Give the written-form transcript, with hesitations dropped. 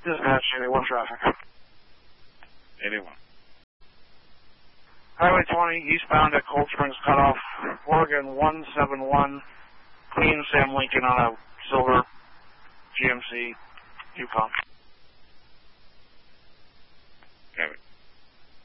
Dispatch, 81 traffic. 81. Highway 20, eastbound at Cold Springs Cutoff, Oregon 171, clean Sam Lincoln on a silver GMC Yukon.